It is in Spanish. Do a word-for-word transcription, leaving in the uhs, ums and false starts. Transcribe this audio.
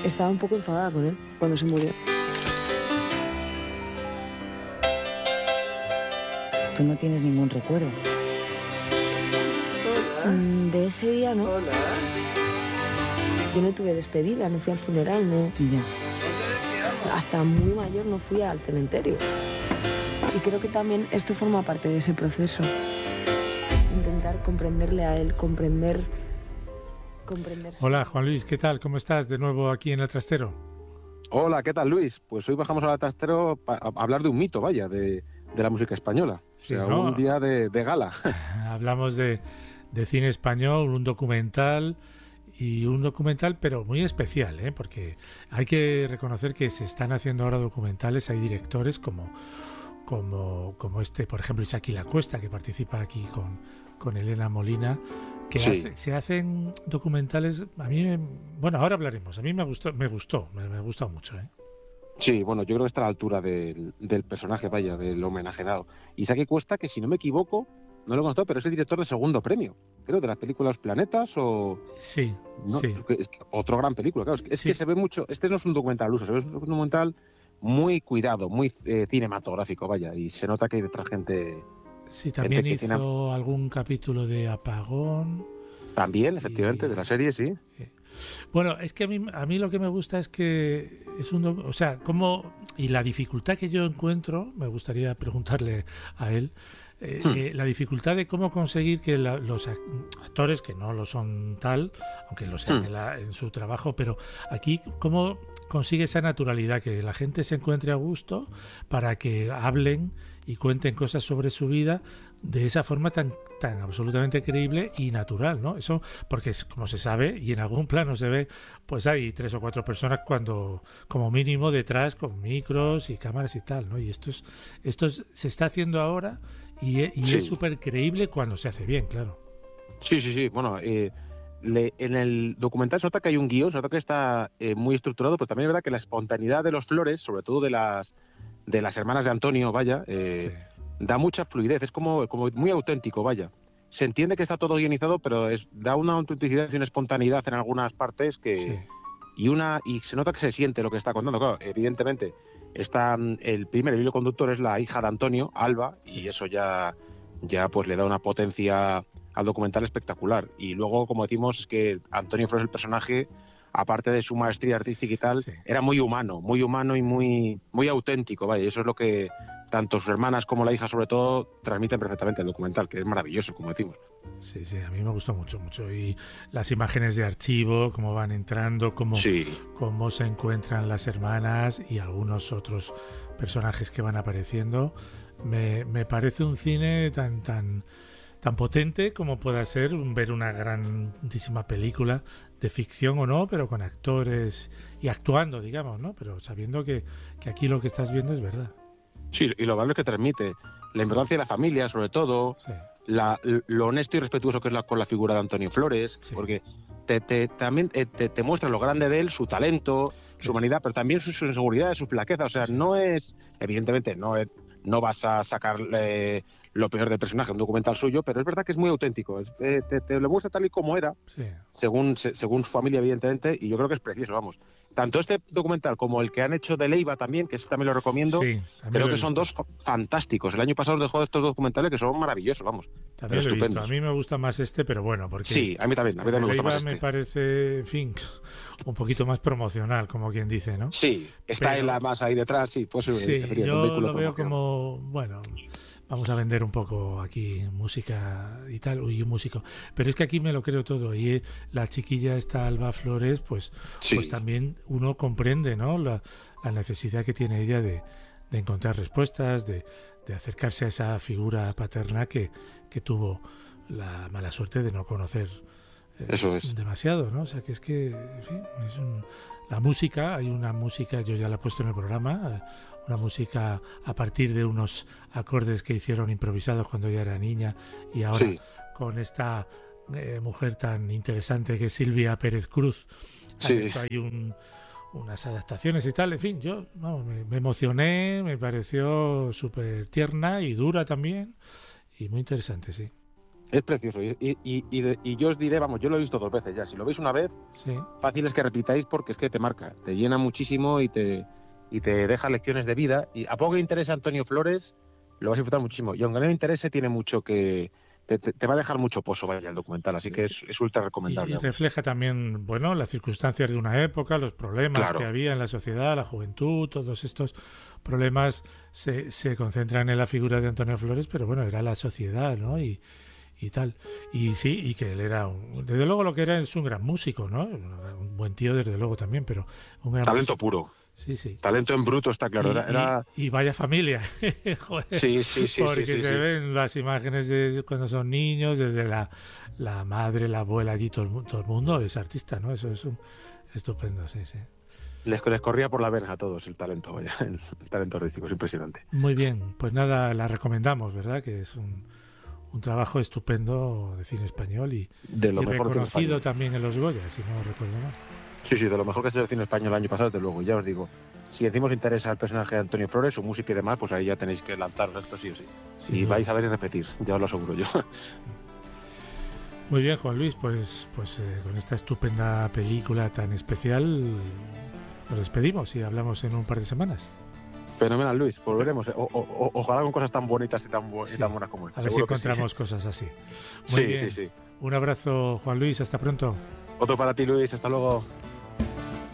Estaba un poco enfadada con él cuando se murió. Tú no tienes ningún recuerdo. Hola. De ese día, ¿no? Hola. Yo no tuve despedida, no fui al funeral, no. Ya. Hasta muy mayor no fui al cementerio. Y creo que también esto forma parte de ese proceso. Intentar comprenderle a él, comprender... comprender... Hola, Juan Luis, ¿qué tal? ¿Cómo estás de nuevo aquí en El Trastero? Hola, ¿qué tal, Luis? Pues hoy bajamos al Trastero a hablar de un mito, vaya, de, de la música española. Sí, o sea, ¿no? un día de, de gala. Hablamos de, de cine español, un documental... Y un documental, pero muy especial, ¿eh? Porque hay que reconocer que se están haciendo ahora documentales, hay directores como, como, como este, por ejemplo, Isaki Lacuesta, que participa aquí con, con Elena Molina, que Sí. hace, se hacen documentales, a mí, me- bueno, ahora hablaremos, a mí me gustó, me gustó, me, me gustó mucho, ¿eh? Sí, bueno, yo creo que está a la altura del, del personaje, vaya, del homenajeado. Isaki Cuesta, que si no me equivoco, no lo conozco, pero es el director de Segundo Premio, creo, de las películas Planetas o... Sí, No, sí. es que- es que otro gran película, claro. Es, que, es Sí. que se ve mucho... Este no es un documental al uso, se ve un documental muy cuidado, muy eh, cinematográfico, vaya, y se nota que hay detrás gente... Sí, también gente que hizo tiene- algún capítulo de Apagón. También, efectivamente, Y- de la serie, sí. Bueno, es que a mí, a mí lo que me gusta es que es un... doc- O sea, cómo... Y la dificultad que yo encuentro, me gustaría preguntarle a él, eh, Hmm. eh, la dificultad de cómo conseguir que la- los ac- actores, que no lo son tal, aunque lo sean Hmm. en, la- en su trabajo, pero aquí, ¿cómo consigue esa naturalidad? Que la gente se encuentre a gusto para que hablen y cuenten cosas sobre su vida de esa forma tan tan absolutamente creíble y natural, ¿no? Eso porque es como se sabe y en algún plano se ve, pues hay tres o cuatro personas cuando como mínimo detrás con micros y cámaras y tal, ¿no? Y esto es esto es- se está haciendo ahora y, e- y Sí. es súper creíble cuando se hace bien, claro. Sí, sí, sí. Bueno, eh, le- en el documental se nota que hay un guión, se nota que está eh, muy estructurado, pero también es verdad que la espontaneidad de los Flores, sobre todo de las de las hermanas de Antonio, vaya, eh, Sí. da mucha fluidez, es como, como muy auténtico, vaya. Se entiende que está todo guionizado, pero es, da una autenticidad y una espontaneidad en algunas partes que Sí. y una y se nota que se siente lo que está contando. Claro, evidentemente, está mm, el primer hilo conductor es la hija de Antonio, Alba, y Sí. eso ya, ya pues le da una potencia al documental espectacular. Y luego, como decimos, es que Antonio Flores, el personaje, aparte de su maestría artística y tal, Sí. era muy humano, muy humano y muy, muy auténtico, vaya. Y eso es lo que tanto sus hermanas como la hija, sobre todo, transmiten perfectamente el documental, que es maravilloso, como decimos. Sí, sí, a mí me gustó mucho, mucho. Y las imágenes de archivo, cómo van entrando, cómo, Sí, cómo se encuentran las hermanas y algunos otros personajes que van apareciendo. Me, me parece un cine tan, tan, tan potente como pueda ser un- ver una grandísima película de ficción o no, pero con actores y actuando, digamos, ¿no? Pero sabiendo que, que aquí lo que estás viendo es verdad. sí, y lo valor que transmite, la importancia de la familia, sobre todo, Sí, la, lo honesto y respetuoso que es la, con la figura de Antonio Flores, Sí. porque te, te- también eh, te, te muestra lo grande de él, su talento, Sí. su humanidad, pero también sus inseguridades, su flaqueza. O sea, Sí. no es, evidentemente, no es, no vas a sacar eh, lo peor del personaje, un documental suyo, pero es verdad que es muy auténtico. Es- eh, te, te lo muestra tal y como era, sí. según, se- según su familia, evidentemente, y yo creo que es precioso, vamos. Tanto este documental como el que han hecho de Leiva también, que ese también lo recomiendo, Sí, también creo lo he que son visto. dos fantásticos. El año pasado nos dejó estos documentales que son maravillosos, vamos. También pero lo he visto. estupendos. A mí me gusta más este, pero bueno, porque Sí, a mí también, a mí el de también me gusta Leiva más me este. parece, en fin, un poquito más promocional, como quien dice, ¿no? Sí, está Pero- él más ahí detrás, sí, pues Sí, efectivamente, un yo vehículo lo de veo promoción. como, bueno, vamos a vender un poco aquí música y tal, y un músico. Pero es que aquí me lo creo todo. Y eh, la chiquilla esta Alba Flores, pues, Sí. pues también uno comprende, ¿no? La, la necesidad que tiene ella de, de encontrar respuestas, de, de acercarse a esa figura paterna que, que tuvo la mala suerte de no conocer eh, Eso es. demasiado, ¿no? O sea, que es que, en fin, es un, la música, hay una música, yo ya la he puesto en el programa, eh, una música a partir de unos acordes que hicieron improvisados cuando ella era niña y ahora Sí, con esta eh, mujer tan interesante que es Silvia Pérez Cruz. Han sí. hecho ahí un, unas adaptaciones y tal, en fin, yo vamos, me, me emocioné, me pareció súper tierna y dura también y muy interesante, sí. Es precioso. Y, y, y, y, de, y yo os diré, vamos, yo lo he visto dos veces ya. Si lo veis una vez, sí. fácil es que repitáis porque es que te marca, te llena muchísimo y te, y te deja lecciones de vida. Y a poco que interese Antonio Flores, lo vas a disfrutar muchísimo. Y aunque no le interese, tiene mucho que... Te, te, te va a dejar mucho pozo, vaya, el documental. Así que es, es ultra recomendable. Y, y refleja también, bueno, las circunstancias de una época, los problemas Claro. que había en la sociedad, la juventud, todos estos problemas se, se concentran en la figura de Antonio Flores, pero bueno, era la sociedad, ¿no? Y, y tal. Y sí, y que él era, un, desde luego lo que era es un gran músico, ¿no? Un buen tío, desde luego también, pero un gran Talento músico. puro. Sí, sí. Talento en bruto, está claro. Y, Era, era... y, y vaya familia. Joder. Sí, sí, sí. Porque sí, sí, se sí. ven las imágenes de cuando son niños, desde la, la madre, la abuela, allí todo el, todo el mundo es artista, ¿no? Eso es un, estupendo, sí, sí. Les, les corría por la verga a todos el talento, vaya. El, el talento artístico, es impresionante. Muy bien, pues nada, la recomendamos, ¿verdad? Que es un, un trabajo estupendo de cine español y, De lo y mejor reconocido también en los Goya, si no recuerdo mal. Sí, sí, de lo mejor que ha hecho el cine español el año pasado, desde luego. Ya os digo, si encima os interesa el personaje de Antonio Flores, su música y demás, pues ahí ya tenéis que lanzaros esto sí o sí. Sí, y ¿no? vais a ver y repetir, ya os lo aseguro yo. Muy bien, Juan Luis, pues, pues eh, con esta estupenda película tan especial nos despedimos y hablamos en un par de semanas. Fenomenal, Luis, volveremos. O, o, o, ojalá con cosas tan bonitas y tan, bu Sí. y tan buenas como esta. A ver si Seguro que encontramos cosas así. sí. Muy Sí, bien. sí, sí. Un abrazo, Juan Luis, hasta pronto. Otro para ti, Luis, hasta luego.